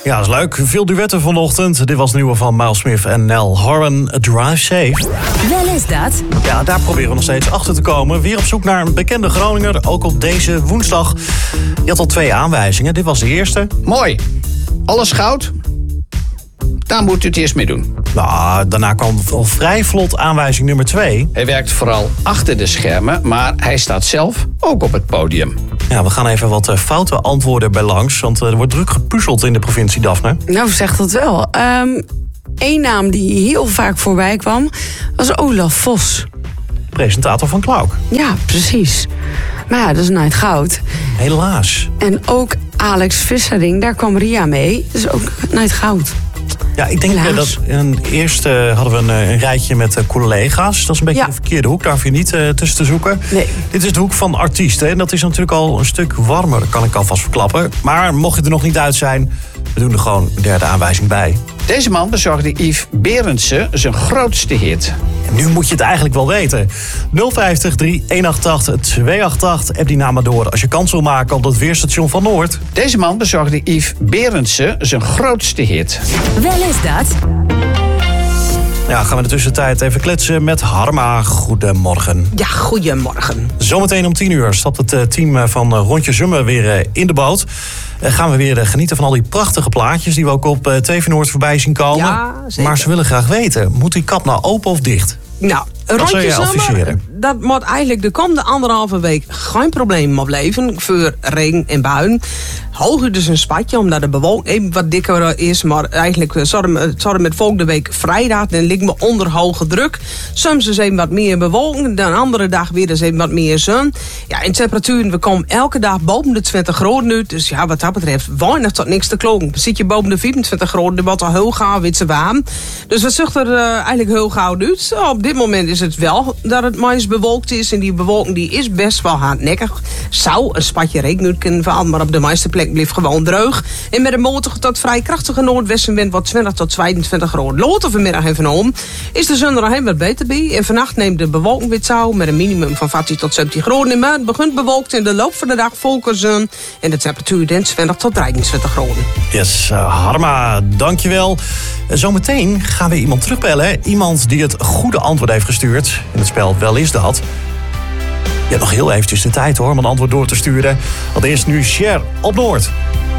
Ja, dat is leuk. Veel duetten vanochtend. Dit was het nieuwe van Miles Smith en Nell Horan, Drive Safe. Wel is dat. Ja, daar proberen we nog steeds achter te komen. Weer op zoek naar een bekende Groninger, ook op deze woensdag. Je had al 2 aanwijzingen. Dit was de eerste. Mooi. Alles goud? Daar moet u het eerst mee doen. Nou, daarna kwam al vrij vlot aanwijzing nummer 2. Hij werkt vooral achter de schermen, maar hij staat zelf ook op het podium. Ja, we gaan even wat foute antwoorden bij langs. Want er wordt druk gepuzzeld in de provincie, Daphne. Nou, zegt dat wel. Eén naam die heel vaak voorbij kwam, was Olaf Vos. Presentator van Klauk. Ja, precies. Maar ja, dat is nooit goud. Helaas. En ook Alex Vissering, daar kwam Ria mee. Dat is ook nooit goud. Ja, ik denk dat eerst hadden we een rijtje met collega's. Dat is een beetje de verkeerde hoek. Daar hoef je niet tussen te zoeken. Nee. Dit is de hoek van artiesten. En dat is natuurlijk al een stuk warmer, kan ik alvast verklappen. Maar mocht je er nog niet uit zijn, we doen er gewoon een derde aanwijzing bij. Deze man bezorgde Yves Berendsen zijn grootste hit. En nu moet je het eigenlijk wel weten. 050 3188 288. App die naam maar door als je kans wil maken op dat weerstation van Noord. Deze man bezorgde Yves Berendsen zijn grootste hit. Wel is dat. Ja, gaan we in de tussentijd even kletsen met Harma. Goedemorgen. Ja, goedemorgen. Zometeen om 10 uur stapt het team van Rondje Zummen weer in de boot. Gaan we weer genieten van al die prachtige plaatjes die we ook op TV Noord voorbij zien komen. Ja, zeker. Maar ze willen graag weten, moet die kap nou open of dicht? Nou, Wat zou je adviseren? Dat moet eigenlijk de komende 1,5 week geen probleem opleven voor regen en buien. Hoger dus een spatje, omdat de bewolking even wat dikker is. Maar eigenlijk zorgen met volgende week vrijdag, dan ligt me onder hoge druk. Soms is even wat meer bewolking, de andere dag weer eens even wat meer zon. Ja, in temperaturen, we komen elke dag boven de 20 graden uit. Dus ja, wat dat betreft, weinig tot niks te kloken. Zit je boven de 24 graden, dan wordt al heel gauw witse warm. Dus wat zucht er eigenlijk heel gauw uit? Op dit moment is het wel dat het meest bewolkt is. En die bewolking die is best wel hardnekkig. Zou een spatje regen kunnen vallen, maar op de meeste plekken blijft gewoon droog. En met een matige tot vrij krachtige noordwestenwind wordt 20 tot 22 graden. Later vanmiddag en vanavond is de zon er nog wat beter bij. En vannacht neemt de bewolking weer toe met een minimum van 14 tot 17 graden. Maar het begint bewolkt in de loop van de dag volker zon. En de temperatuur dan 20 tot 23 graden. Yes, Harma, dankjewel. Zometeen gaan we iemand terugbellen. Iemand die het goede antwoord heeft gestuurd. In het spel Wel is dat. Je hebt nog heel eventjes de tijd hoor om een antwoord door te sturen. Want eerst nu Cher op Noord.